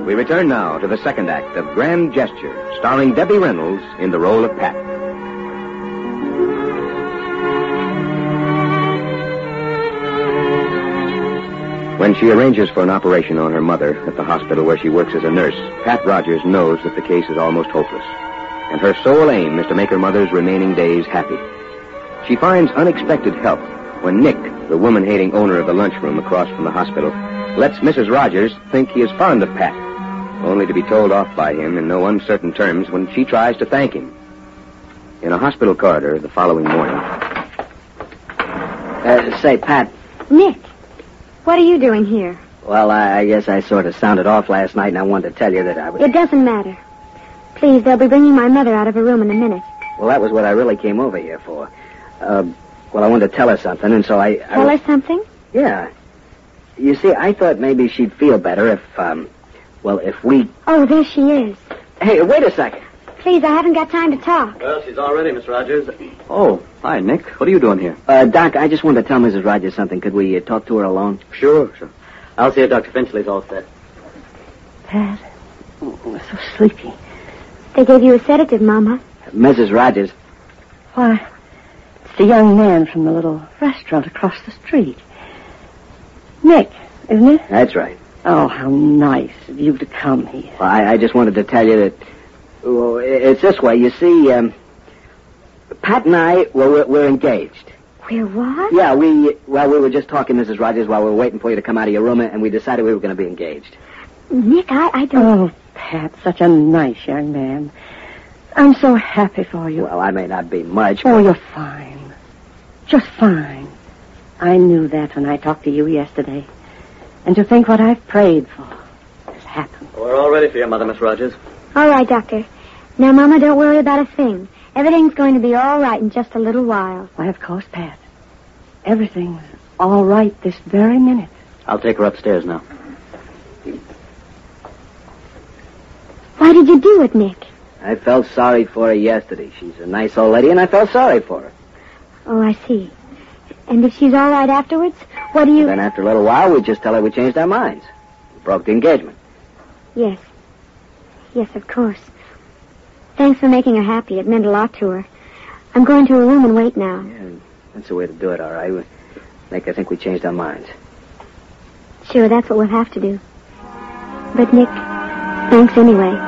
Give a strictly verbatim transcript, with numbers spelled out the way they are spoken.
We return now to the second act of Grand Gesture, starring Debbie Reynolds in the role of Pat. When she arranges for an operation on her mother at the hospital where she works as a nurse, Pat Rogers knows that the case is almost hopeless. And her sole aim is to make her mother's remaining days happy. She finds unexpected help when Nick, the woman-hating owner of the lunchroom across from the hospital, lets Missus Rogers think he is fond of Pat, only to be told off by him in no uncertain terms when she tries to thank him. In a hospital corridor the following morning. Uh, say, Pat. Nick, what are you doing here? Well, I, I guess I sort of sounded off last night, and I wanted to tell you that I was... It doesn't matter. Please, they'll be bringing my mother out of her room in a minute. Well, that was what I really came over here for. Uh, well, I wanted to tell her something, and so I... I Tell was... her something? Yeah. You see, I thought maybe she'd feel better if, um... well, if we... Oh, there she is. Hey, wait a second. Please, I haven't got time to talk. Well, she's all ready, Miss Rogers. Oh, hi, Nick. What are you doing here? Uh, Doc, I just wanted to tell Missus Rogers something. Could we uh, talk to her alone? Sure, sure. I'll see if Doctor Finchley's all set. Pat, oh, I'm so sleepy. They gave you a sedative, Mama. Missus Rogers. Why, it's the young man from the little restaurant across the street. Nick, isn't it? That's right. Oh, how nice of you to come here. Well, I, I just wanted to tell you that... Well, it's this way. You see, um... Pat and I, well, we're, we're engaged. We're what? Yeah, we... Well, we were just talking, Missus Rogers, while we were waiting for you to come out of your room, and we decided we were going to be engaged. Nick, I, I don't... Oh, Pat, such a nice young man. I'm so happy for you. Well, I may not be much, Oh, but... you're fine. Just fine. I knew that when I talked to you yesterday. And to think what I've prayed for has happened. We're all ready for your mother, Miss Rogers. All right, Doctor. Now, Mama, don't worry about a thing. Everything's going to be all right in just a little while. Why, of course, Pat. Everything's all right this very minute. I'll take her upstairs now. Why did you do it, Nick? I felt sorry for her yesterday. She's a nice old lady, and I felt sorry for her. Oh, I see. And if she's all right afterwards, what do you... And then after a little while, we just tell her we changed our minds. We broke the engagement. Yes. Yes, of course. Thanks for making her happy. It meant a lot to her. I'm going to her room and wait now. Yeah, that's the way to do it, all right. We make her think we changed our minds. Sure, that's what we'll have to do. But, Nick, thanks anyway.